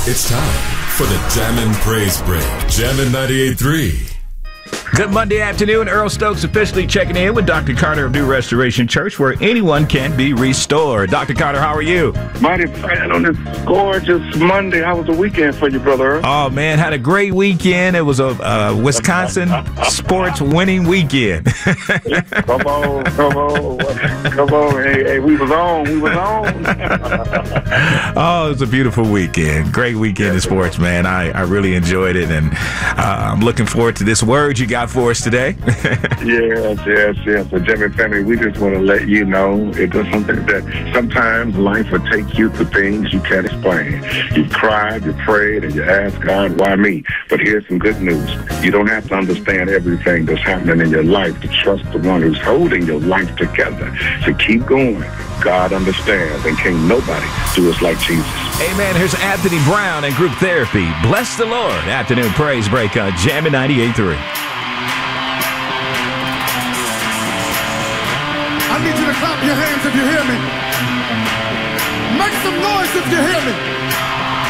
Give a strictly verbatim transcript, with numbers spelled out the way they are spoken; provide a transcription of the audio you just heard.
It's time for the Jammin' Praise Break. Jammin' ninety-eight point three. Good Monday afternoon. Earl Stokes officially checking in with Doctor Carter of New Restoration Church, where anyone can be restored. Doctor Carter, how are you? Mighty fine on this gorgeous Monday. How was the weekend for you, brother? Oh, man, had a great weekend. It was a uh, Wisconsin sports winning weekend. Come on, come on, come on. Hey, hey, we was on, we was on. Oh, it was a beautiful weekend. Great weekend in sports, man. I, I really enjoyed it, and uh, I'm looking forward to this word you got for us today. yes, yes, yes. So, Jammin' family, we just want to let you know it is something that sometimes life will take you to things you can't explain. You cried, you prayed, and you asked God, why me? But here's some good news. You don't have to understand everything that's happening in your life to trust the one who's holding your life together. So keep going. God understands, and can't nobody do us like Jesus. Amen. Here's Anthony Brown and Group Therapy. Bless the Lord. Afternoon Praise Break on Jammin' ninety-eight point three. I need you to clap your hands if you hear me. Make some noise if you hear me.